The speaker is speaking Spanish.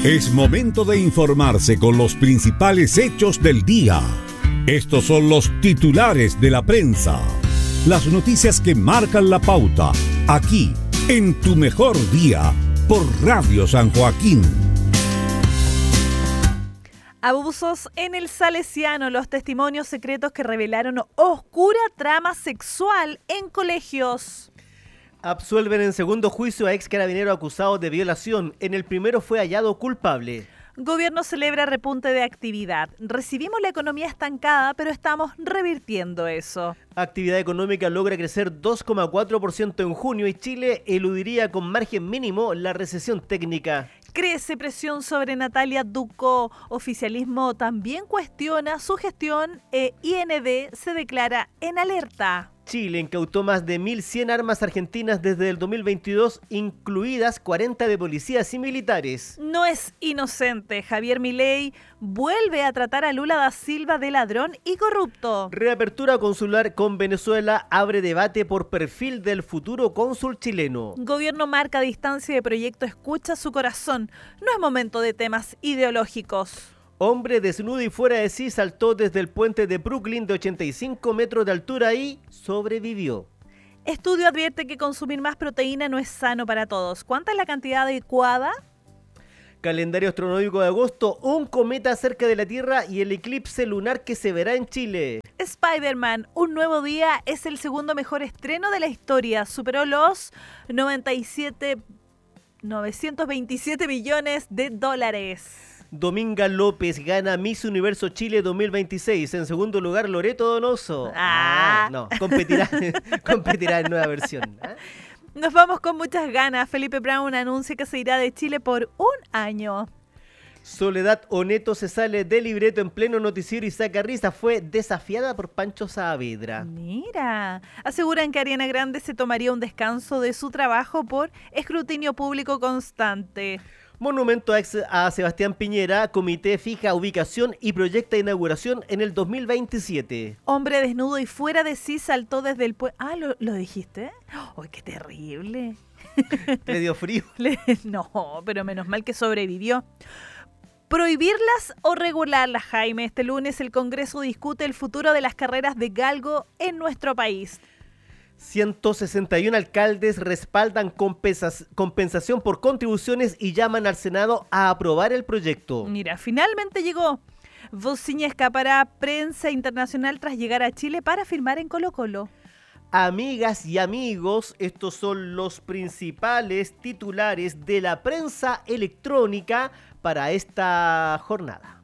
Es momento de informarse con los principales hechos del día. Estos son los titulares de la prensa. Las noticias que marcan la pauta, aquí, en Tu Mejor Día, por Radio San Joaquín. Abusos en el Salesiano, los testimonios secretos que revelaron oscura trama sexual en colegios. Absuelven en segundo juicio a ex carabinero acusado de violación. En el primero fue hallado culpable. Gobierno celebra repunte de actividad. Recibimos la economía estancada, pero estamos revirtiendo eso. Actividad económica logra crecer 2,4% en junio y Chile eludiría con margen mínimo la recesión técnica. Crece presión sobre Natalia Ducó. Oficialismo también cuestiona su gestión e IND se declara en alerta. Chile incautó más de 1.100 armas argentinas desde el 2022, incluidas 40 de policías y militares. No es inocente. Javier Milei vuelve a tratar a Lula da Silva de ladrón y corrupto. Reapertura consular con Venezuela abre debate por perfil del futuro cónsul chileno. Gobierno marca distancia de proyecto Escucha su corazón. No es momento de temas ideológicos. Hombre desnudo y fuera de sí saltó desde el puente de Brooklyn de 85 metros de altura y sobrevivió. Estudio advierte que consumir más proteína no es sano para todos. ¿Cuánta es la cantidad adecuada? Calendario astronómico de agosto, un cometa cerca de la Tierra y el eclipse lunar que se verá en Chile. Spider-Man, un nuevo día, es el segundo mejor estreno de la historia. Superó los 927 millones de dólares. Dominga López gana Miss Universo Chile 2026. En segundo lugar, Loreto Donoso. No, competirá en nueva versión. Nos vamos con muchas ganas. Felipe Brown anuncia que se irá de Chile por un año. Soledad Oneto se sale del libreto en pleno noticiero y saca risa. Fue desafiada por Pancho Saavedra. Mira, aseguran que Ariana Grande se tomaría un descanso de su trabajo por escrutinio público constante. Monumento a Sebastián Piñera, comité fija ubicación y proyecta inauguración en el 2027. Hombre desnudo y fuera de sí saltó desde el puente. ¿Lo dijiste? ¡Ay, qué terrible! ¿Le dio frío? No, pero menos mal que sobrevivió. ¿Prohibirlas o regularlas, Jaime? Este lunes el Congreso discute el futuro de las carreras de galgo en nuestro país. 161 alcaldes respaldan compensación por contribuciones y llaman al Senado a aprobar el proyecto. Mira, finalmente llegó. Vociña escapará prensa internacional tras llegar a Chile para firmar en Colo-Colo. Amigas y amigos, estos son los principales titulares de la prensa electrónica para esta jornada.